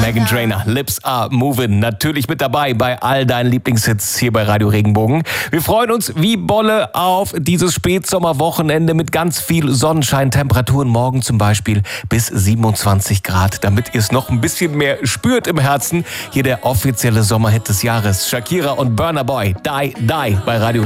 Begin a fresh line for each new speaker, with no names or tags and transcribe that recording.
Meghan Trainor, Lips Are Moving, natürlich mit dabei bei all deinen Lieblingshits hier bei Radio Regenbogen. Wir freuen uns wie Bolle auf dieses Spätsommerwochenende mit ganz viel Sonnenschein, Temperaturen morgen zum Beispiel bis 27 Grad, damit ihr es noch ein bisschen mehr spürt im Herzen. Hier der offizielle Sommerhit des Jahres, Shakira und Burna Boy, Die Die bei Radio